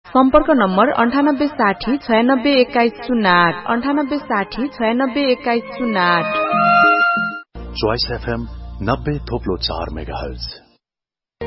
सम्पर्क number 9860 9621 08 9860 9621 08। Choice FM 90.4 megahertz.